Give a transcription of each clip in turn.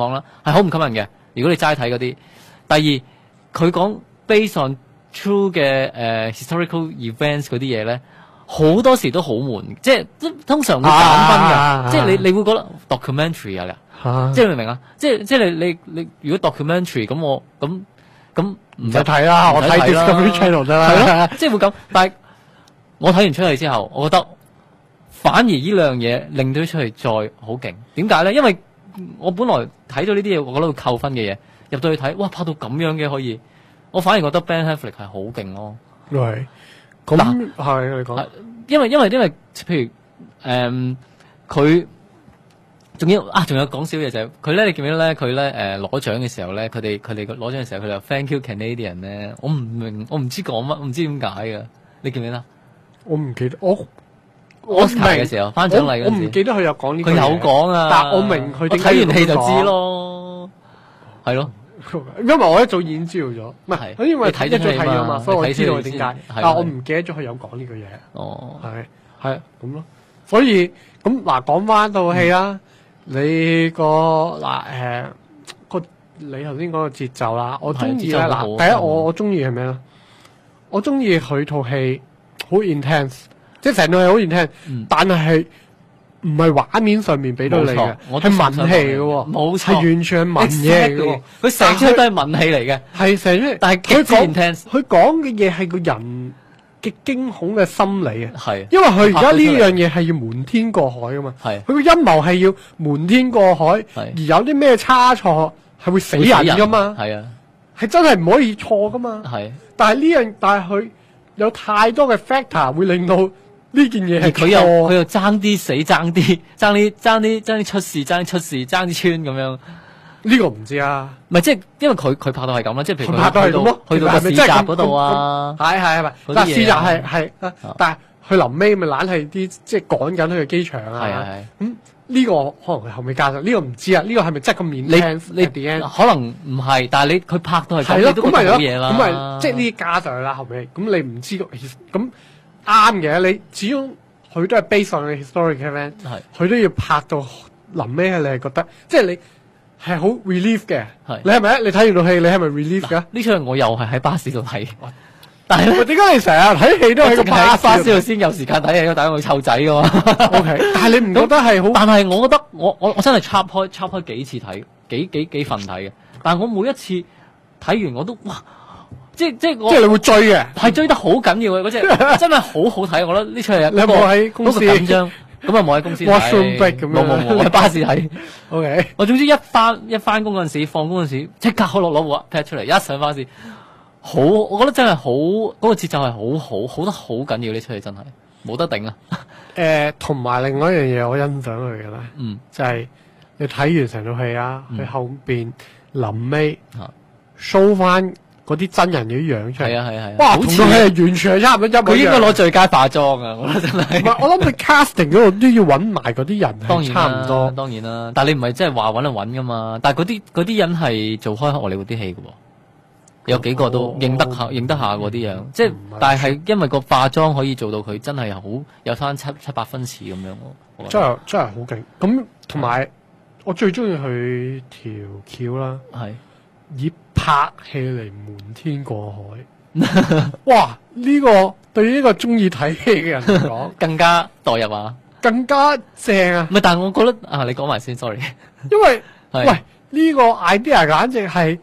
況啦，係好唔吸引嘅。如果你齋睇嗰啲，第二佢講 based on true 嘅historical events 嗰啲嘢咧，好多時都好悶，即係通常會減分嘅，即係你會覺得 documentary 啊，即係你明唔明啊？即係你如果 documentary 咁我咁唔使睇啦，我睇 Discovery Channel 啫啦，係咯，即係會咁。但係我睇完出去之後，我覺得反而呢兩樣嘢令到出去再好勁。點解咧？因為我本來睇到呢啲嘢，我覺得會扣分嘅嘢，入到去睇，哇，拍到咁樣嘅可以，我反而覺得 Ben Affleck 係好勁咯。係，咁係你講，因為譬如佢。仲有講少嘢就係佢咧，你記唔記得咧？佢咧攞獎嘅時候咧，佢哋攞獎嘅時候，佢就 Thank you Canadian 咧。我唔明，我唔知講乜，我唔知點解嘅。你記唔記得？我唔記得，我明嘅時候頒獎禮嗰陣時，我唔記得佢有講呢個嘢。佢有講啊，但我明佢睇完戲就知咯，係咯。因為我一早已經知道咗，唔係，因為一早睇咗嘛，所以我知道點解。但我唔記得咗佢有講呢個嘢。哦，係咁咯。所以咁嗱，講翻套戲啦。你個你頭先講個節奏啦，我中意咧嗱，第一我中意係咩咧？我中意佢套戲好 intense， 即係成套戲好 intense，但係唔係畫面上面俾到你嘅，係文戲嘅喎，冇錯，係完全係文嘢嘅喎，佢成出都係文戲嚟嘅，係成出，但係佢講嘅嘢係個人嘅驚恐嘅心理啊，係，因為佢而家呢樣嘢係要瞞天過海噶嘛，係，佢個陰謀係要瞞天過海，而有啲咩差錯係會死人噶嘛，係啊，係真係唔可以錯噶嘛，係，但係佢有太多嘅 factor 會令到呢件嘢係錯，佢又爭啲死，爭啲出事，爭啲穿咁樣。呢個唔知啊，唔係即係因為佢拍到係咁啦，即係譬如佢拍到係咁咯，去到個市集嗰度啊，係咪？但係市集係，但係佢臨尾咪懶係啲即係趕緊去個機場啊，係咁呢個可能佢後尾加上，呢個唔知啊，呢個係咪真係咁面？你可能唔係，但係佢拍到係咁，你都覺得冇嘢啦。咁咪即係呢啲加上去啦，後尾咁你唔知咁啱嘅，你始終佢都係 based on historical event，佢都要拍到臨尾係你係覺得即係你。係好 relief 嘅，你係咪？你睇完套戲，你係咪 relief 㗎？呢出我又係喺巴士度睇，但係點解你成日睇戲都喺個巴士度先有時間睇戲？因為大家會湊仔㗎嘛。OK， 但係你唔覺得係好？但係我覺得我真係插開幾次睇，幾份睇嘅。但係我每一次睇完我都哇，即係你會追嘅，係追得好緊要嘅嗰隻，真係好好睇。我覺得呢出係你有冇喺公司緊張？咁啊冇喺公司睇，冇，我喺巴士睇。OK， 我總之一翻工嗰陣時，放工嗰陣時，即刻攞部 pad 出嚟，一上巴士，好，我覺得真係好，嗰個節奏係好得好緊要，呢出戲真係冇得頂啊！同埋另外一樣嘢我欣賞佢嘅咧，就係你睇完成套戲啊，佢後邊臨尾 show 翻。嗰啲真人嘅樣出嚟，係啊，哇！同套戲係完全係差唔多一模一樣。佢應該攞最佳化妝啊！我覺得真係。唔係，我諗佢 casting 嗰度都要揾埋嗰啲人，當然差唔多。當然啦，但係你唔係真係話揾就揾噶嘛？但係嗰啲人係做開荷里活啲戲嘅喎，有幾個都認得下嗰啲樣。即係，但係因為個化妝可以做到佢真係好有翻七八分似咁樣咯。真係好勁！咁同埋我最中意佢條橋啦，係。以拍戲嚟瞞天過海，哇！呢個對於呢個中意睇戲嘅人嚟講，更加代入啊，更加正啊！唔係，但係我覺得啊，你講埋先 ，sorry， 因為喂呢個 idea 簡直係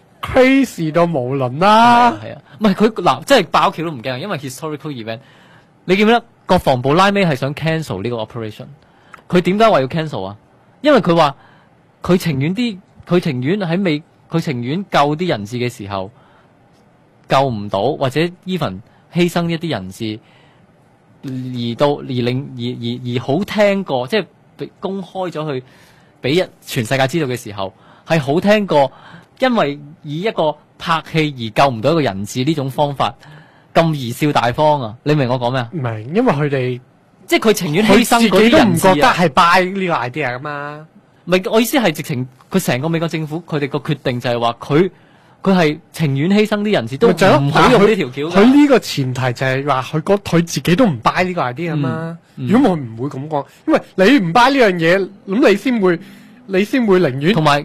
crazy 到無倫啦，係啊，唔係佢嗱，即係爆橋都唔驚，因為 historical event， 你記唔記得國防部拉尾係想 cancel 呢個 operation？ 佢點解話要 cancel 啊？因為佢話佢情願救啲人質嘅時候救唔到，或者 even 犧牲一啲人質，而好聽過，即係公開咗去俾全世界知道嘅時候，係好聽過，因為以一個拍戲而救唔到一個人質呢種方法咁貽笑大方啊！你明我講咩啊？唔明，因為佢哋即係佢情願犧牲嗰啲人質，都唔覺得係 buy 呢個 idea 噶嘛。唔係，我意思係直情佢成個美國政府佢哋個決定就係話佢係情願犧牲啲人質都唔好用呢條橋。佢呢個前提就係話佢自己都唔 buy 呢個 idea 啊嘛。如果我唔會咁講，因為你唔 buy 呢樣嘢，咁你先會寧願同埋